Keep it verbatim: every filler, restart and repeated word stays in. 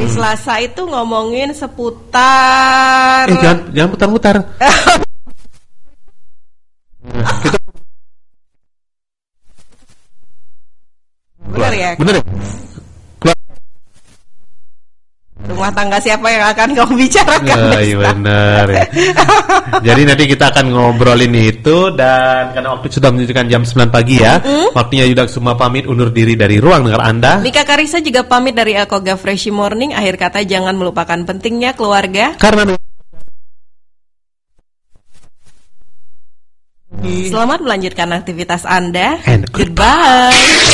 Hari hmm. Selasa itu ngomongin seputar. Eh jangan jangan putar-putar. Kita... Bener ya? Bener ya? Rumah tangga siapa yang akan kamu bicarakan? Oh, iya benar ya. Jadi nanti kita akan ngobrolin itu. Dan karena waktu sudah menunjukkan jam sembilan pagi ya, mm-hmm. waktunya Yuda Kusuma pamit undur diri dari ruang dengar Anda. Mika Karisa juga pamit dari Akoga Freshy Morning. Akhir kata, jangan melupakan pentingnya keluarga. Karena selamat melanjutkan aktivitas Anda. And goodbye.